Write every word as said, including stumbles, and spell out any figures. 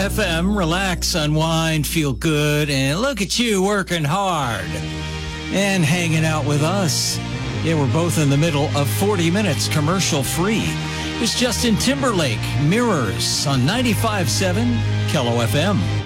F M, relax, unwind, feel good, and look at you working hard and hanging out with us. Yeah, we're both in the middle of forty minutes commercial free. It's Justin Timberlake, Mirrors on ninety-five point seven K E L O F M.